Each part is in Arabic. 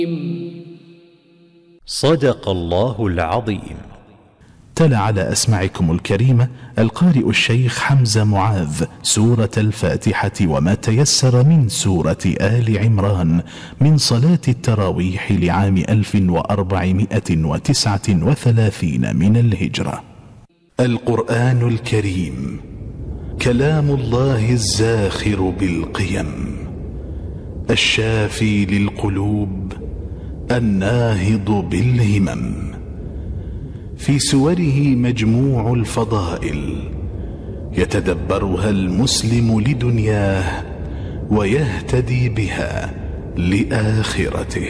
صدق الله العظيم. تلا على أسماعكم الكريمة القارئ الشيخ حمزة معاذ سورة الفاتحة وما تيسر من سورة آل عمران من صلاة التراويح لعام 1439 من الهجرة. القرآن الكريم كلام الله الزاخر بالقيم، الشافي للقلوب، الناهض بالهمم. في سوره مجموع الفضائل يتدبرها المسلم لدنياه ويهتدي بها لآخرته.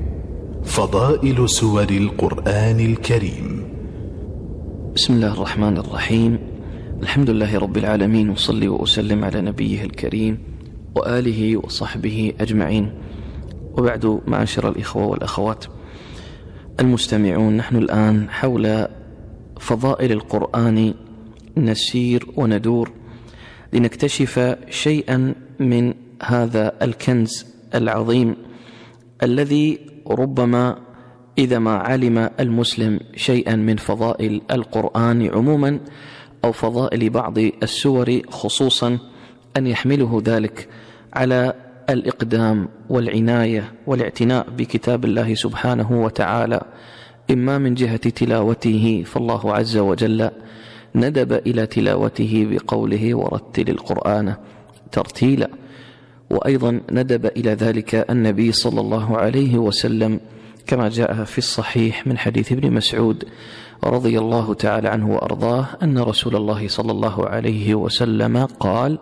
فضائل سور القرآن الكريم. بسم الله الرحمن الرحيم. الحمد لله رب العالمين، وصلي وأسلم على نبيه الكريم وآله وصحبه أجمعين، وبعد. معاشر الإخوة والأخوات المستمعون، نحن الآن حول فضائل القرآن نسير وندور لنكتشف شيئا من هذا الكنز العظيم الذي ربما إذا ما علم المسلم شيئا من فضائل القرآن عموما أو فضائل بعض السور خصوصا أن يحمله ذلك على الإقدام والعناية والاعتناء بكتاب الله سبحانه وتعالى، إما من جهة تلاوته، فالله عز وجل ندب إلى تلاوته بقوله ورتل القرآن ترتيلا، وأيضا ندب إلى ذلك النبي صلى الله عليه وسلم كما جاء في الصحيح من حديث ابن مسعود رضي الله تعالى عنه وأرضاه أن رسول الله صلى الله عليه وسلم قال: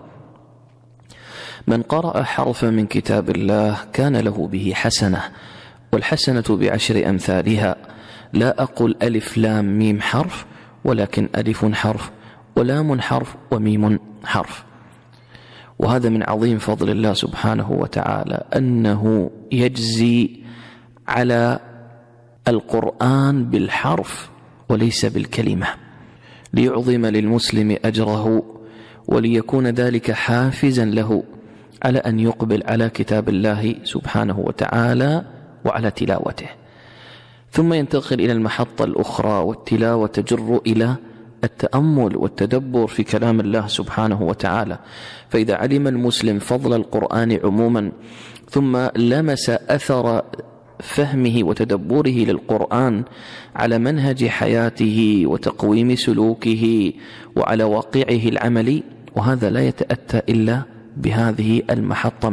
من قرأ حرفا من كتاب الله كان له به حسنة، والحسنة بعشر أمثالها، لا أقول ألف لام ميم حرف، ولكن ألف حرف ولام حرف وميم حرف. وهذا من عظيم فضل الله سبحانه وتعالى أنه يجزي على القرآن بالحرف وليس بالكلمة، ليعظم للمسلم أجره وليكون ذلك حافزا له على أن يقبل على كتاب الله سبحانه وتعالى وعلى تلاوته. ثم ينتقل إلى المحطة الأخرى، والتلاوة تجر إلى التأمل والتدبر في كلام الله سبحانه وتعالى. فإذا علم المسلم فضل القرآن عموما ثم لمس أثر فهمه وتدبره للقرآن على منهج حياته وتقويم سلوكه وعلى واقعه العملي، وهذا لا يتأتى إلا بهذه المحطة